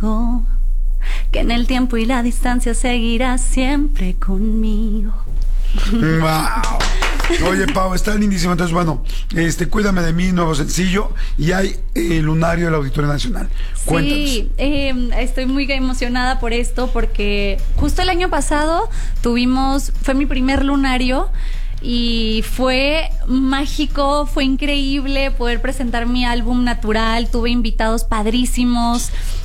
que en el tiempo y la distancia seguirás siempre conmigo. ¡Wow! Oye, Pau, está lindísimo. Entonces, bueno, Cuídame de mí, nuevo sencillo, y hay el Lunario del Auditorio Nacional. Cuéntanos. Sí, estoy muy emocionada por esto, porque justo el año pasado fue mi primer lunario, y fue mágico, fue increíble poder presentar mi álbum Natural. Tuve invitados padrísimos,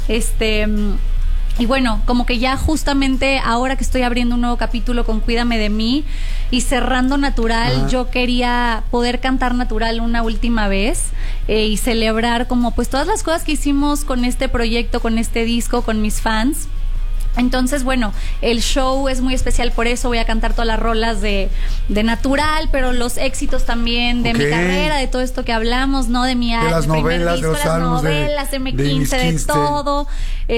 y bueno, como que ya justamente ahora que estoy abriendo un nuevo capítulo con Cuídame de mí y cerrando Natural, yo quería poder cantar Natural una última vez, y celebrar como pues todas las cosas que hicimos con este proyecto, con este disco, con mis fans. Entonces, bueno, el show es muy especial por eso. Voy a cantar todas las rolas de Natural, pero los éxitos también de mi carrera, de todo esto que hablamos, ¿no? De mi de las novelas, disco, de los álbumes, novelas, M15, de todo.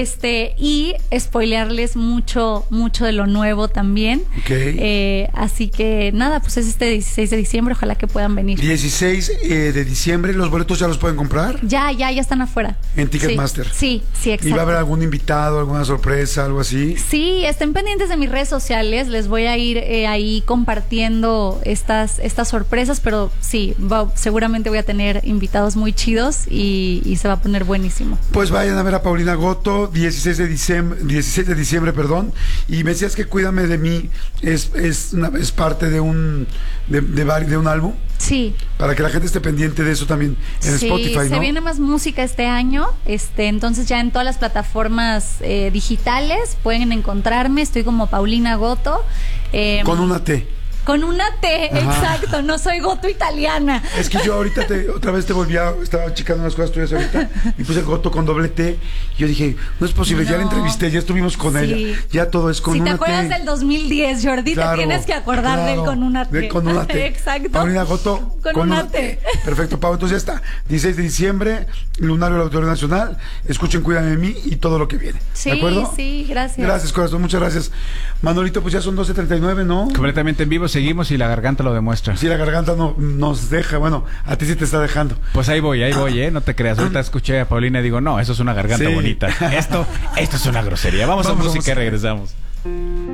Y spoilearles mucho de lo nuevo también. Así que nada, pues es este 16 de diciembre, ojalá que puedan venir. 16 de diciembre, ¿los boletos ya los pueden comprar? Ya están afuera. En Ticketmaster. Sí, exacto. ¿Y va a haber algún invitado, alguna sorpresa, algo así? Sí, estén pendientes de mis redes sociales, les voy a ir ahí compartiendo estas sorpresas, pero sí, seguramente voy a tener invitados muy chidos y se va a poner buenísimo. Pues vayan a ver a Paulina Goto, 16 de diciembre, y me decías que Cuídame de mí es parte de un álbum. Sí. Para que la gente esté pendiente de eso también en Spotify, ¿no? Se viene más música este año, entonces ya en todas las plataformas digitales pueden encontrarme. Estoy como Paulina Goto. Con una T. Con una T, exacto, no soy Goto italiana. Es que yo ahorita otra vez estaba checando unas cosas tuyas ahorita y puse Goto con doble T. Y yo dije, no es posible, ya la entrevisté, ya estuvimos con ella. Ya todo es con una T. Si te acuerdas del 2010, Jordi, te tienes que acordar del con una T. Con una T. Exacto. Paulina Goto con una T. Perfecto, Pau. Entonces ya está. 16 de diciembre, Lunario del Auditorio Nacional. Escuchen Cuídame de mí y todo lo que viene. Sí, ¿de acuerdo? Sí, gracias. Gracias, corazón, muchas gracias. Manolito, pues ya son 12:39, ¿no? Completamente en vivo, seguimos y la garganta lo demuestra. Sí, la garganta no nos deja. Bueno, a ti sí te está dejando. Pues ahí voy, no te creas. Ahorita escuché a Paulina y digo, no, eso es una garganta bonita. Esto es una grosería. Vamos a música y regresamos.